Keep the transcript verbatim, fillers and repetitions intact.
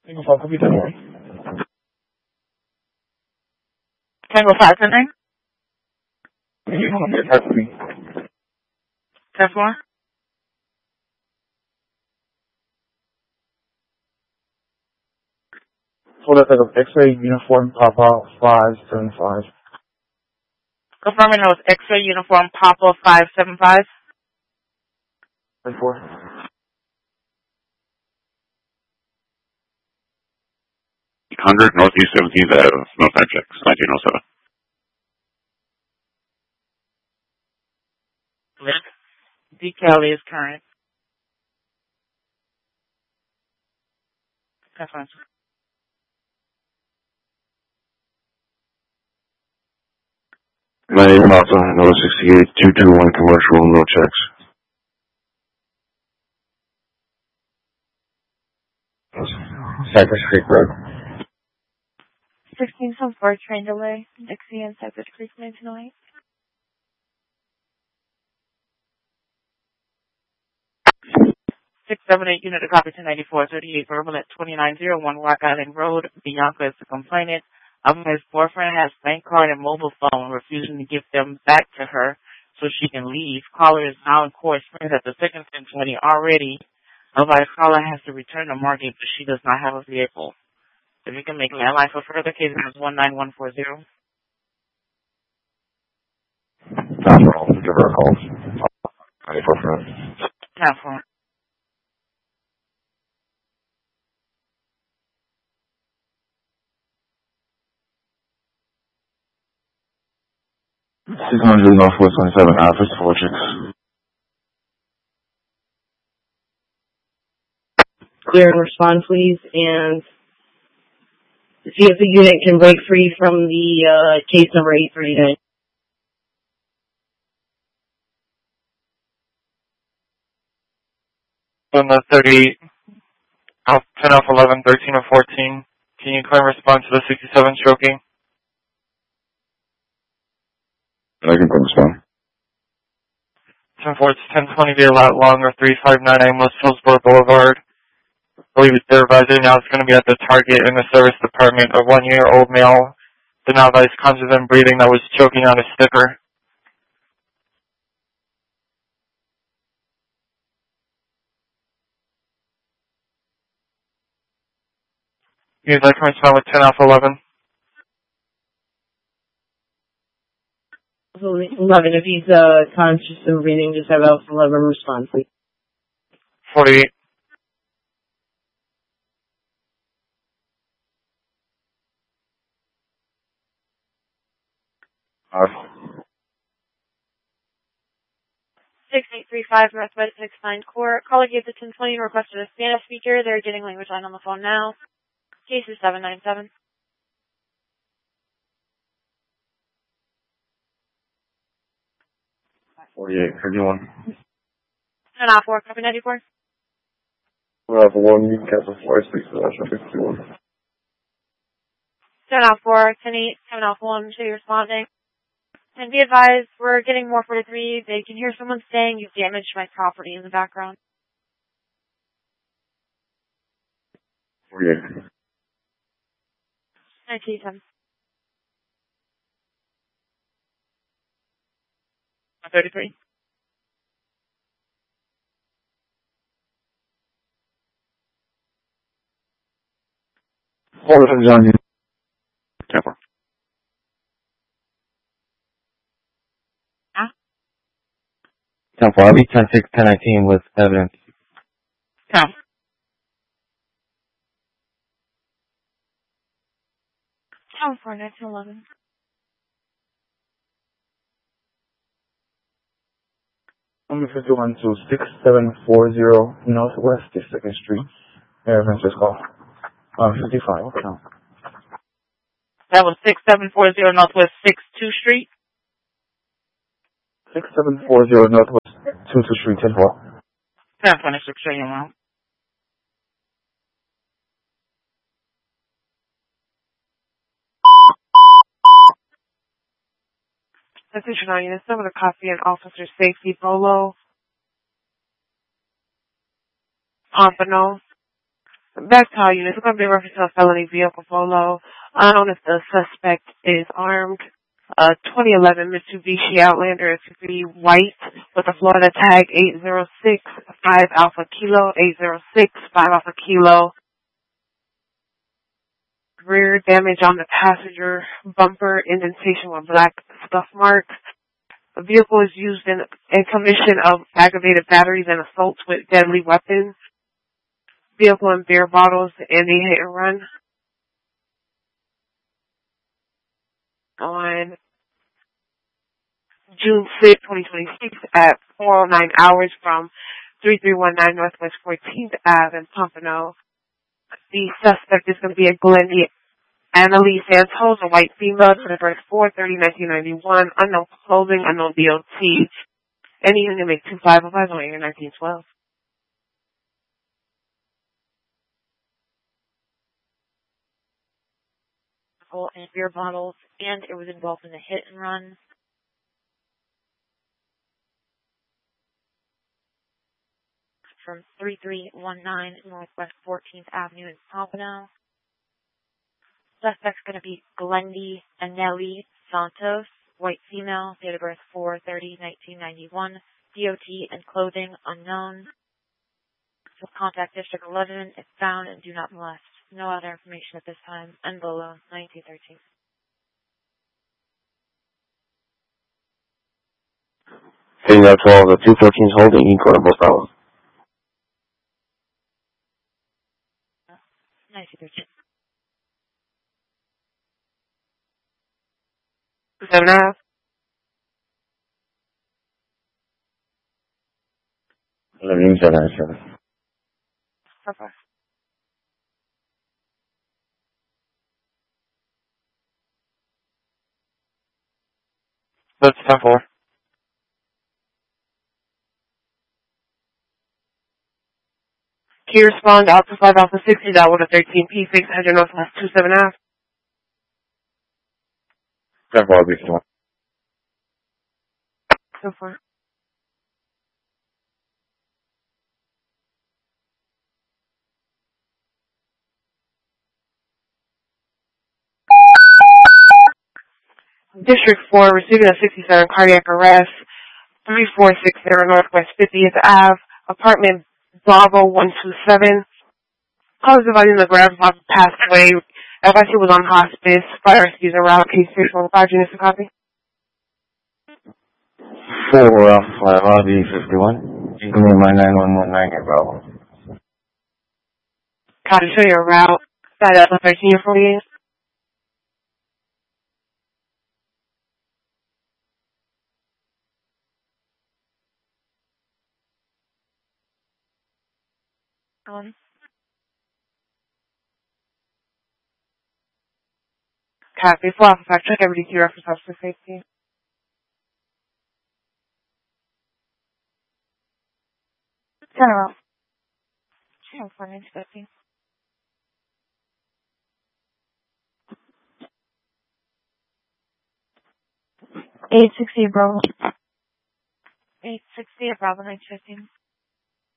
Tango five, copy ten four. Tango five, ten nine? ten four? Hold up, X-ray uniform Papa five seven five. Confirming that was X-ray uniform Papa five seven five. ten four. one hundred Northeast seventeenth Avenue, no time checks, nineteen oh seven. Decal is current. That's fine. My name is Alpha, number sixty-eight, two two one commercial, no checks. Cypress Creek Road. sixteen oh four, train delay, Dixie and Cypress Creek, nineteen oh eight. six seven eight, unit of copy two ninety-four thirty-eight, verbal at twenty-nine oh one Rock Island Road. Bianca is the complainant. Um, his boyfriend has bank card and mobile phone, refusing to give them back to her so she can leave. Caller is now in court Springs at the second ten twenty already. Otherwise, caller has to return the mortgage, but she does not have a vehicle. If you can make landline for further cases, it's one nine one four zero. Time for all, give her a call. ninety-four front. Time for six hundred Northwest twenty-seven, Office four chicks. Clear and respond, please, and see if the unit can break free from the uh, case number eight thirty-nine. On the thirty-eight, ten off eleven, thirteen or fourteen, can you claim respond to the sixty-seven stroking? I can claim respond. ten four, it's ten twenty Deer Lot Longer, three five nine Amos Hillsborough Boulevard. I believe it's their advisor now. It's going to be at the Target in the service department. A one-year-old male did not advise conscious and breathing that was choking on a sticker. You'd like to respond with ten off eleven? eleven, if he's uh, conscious and breathing, just have Alpha eleven respond, please. forty-eight. Uh, six eight three five, Northwest six nine Court. Caller gave the ten twenty and requested a Spanish speaker. They're getting language line on the phone now. Case is seven nine seven. forty-eight, fifty-one. ten off four, copy ninety-four. We have one, you can cancel four, six, fifty-one. ten off four, ten eight, ten off one, should be responding. And be advised, we're getting more forty-three. They can hear someone saying you've damaged my property in the background. forty-eight. nineteen ten. thirty-three. Hold it, John. ten four. Huh? ten four. I'll be ten six, ten nineteen with evidence. Come. ten four, nineteen eleven. Number fifty-one to six seven four zero Northwest second Street, San Francisco. Um, fifty-five, okay. That was six seven four zero Northwest sixty-second Street. six seven four zero Northwest twenty-second Street, ten four. ten twenty-six, show you around. Attention all units, over to copy and officer safety Bolo Pompano, Back to all units. It's going to be reference to a felony vehicle polo. Unknown if the suspect is armed. A twenty eleven Mitsubishi Outlander S U V white with a Florida tag eight zero six five Alpha Kilo, eight zero six five Alpha Kilo. Rear damage on the passenger bumper, indentation with black scuff marks. The vehicle is used in, in commission of aggravated batteries and assaults with deadly weapons. Vehicle and beer bottles and a hit and run. On June sixth, twenty twenty-six at four oh nine hours from thirty-three nineteen Northwest fourteenth Avenue in Pompano. The suspect is going to be a Glendy Annalise Santos, a white female, to the birth four thirty nineteen ninety-one, unknown clothing, unknown D O T. Any unit make two five oh five on year nineteen twelve. And beer bottles, and it was involved in a hit and run. From thirty-three nineteen Northwest fourteenth Avenue in Pompano. Suspect's going to be Glendy Anneli Santos, white female, date of birth four thirty nineteen ninety-one, D O T and clothing unknown. So contact District eleven if found and do not molest. No other information at this time. Angola, nineteen thirteen. Heading out twelve, the two thirteen is holding, Equal Los Alamos. nineteen thirteen. Seven and a half. eleven seven nine seven. Okay. That's ten four. Key respond Alpha five Alpha sixty, that with a thirteen P, six hundred Northwest two seven half. ten four, B one. So far. District four, receiving a sixty-seven cardiac arrest, three four six zero Northwest fiftieth Avenue, apartment Bravo one two seven. Cause dividing the grandfather passed away. F I C was on hospice. Fire rescues around case six one five. Units to copy. four Alpha five R B fifty-one. You can my nine one one nine at Bravo. Copy, show your route. Side Alpha thirteen forty-eight. Um, Copy, four Alpha five. Check every D Q reference house for safety. turn around. Channel four nine fifteen. eight sixty Bravo. eight sixty at Bravo nine fifteen.